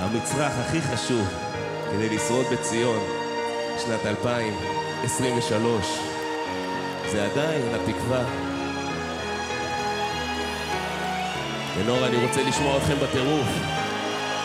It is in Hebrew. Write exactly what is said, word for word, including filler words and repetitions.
המצרך הכי חשוב כדי לשרוד בציון שנת אלפיים עשרים ושלוש זה עדיין התקווה. ונור, אני רוצה לשמוע אתכם בטירוף.